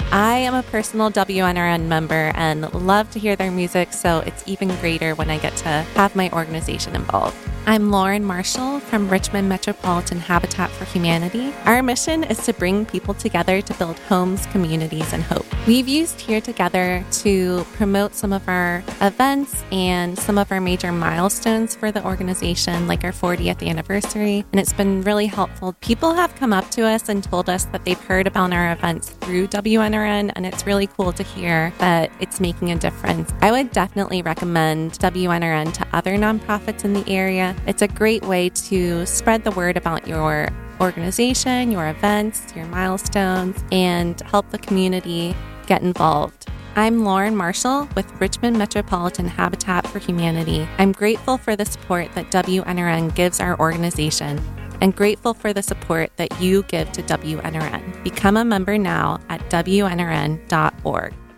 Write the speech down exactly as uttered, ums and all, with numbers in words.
I am a personal W N R N member and love to hear their music, so it's even greater when I get to have my organization involved. I'm Lauren Marshall from Richmond Metropolitan Habitat for Humanity. Our mission is to bring people together to build homes, communities, and hope. We've used Here Together to promote some of our events and some of our major milestones for the organization, like our fortieth anniversary, and it's been really helpful. People have come up to us and told us that they've heard about our events through W N R N, and it's really cool to hear that it's making a difference. I would definitely recommend W N R N to other nonprofits in the area. It's a great way to spread the word about your organization, your events, your milestones, and help the community get involved. I'm Lauren Marshall with Richmond Metropolitan Habitat for Humanity. I'm grateful for the support that W N R N gives our organization and grateful for the support that you give to W N R N. Become a member now at W N R N dot org.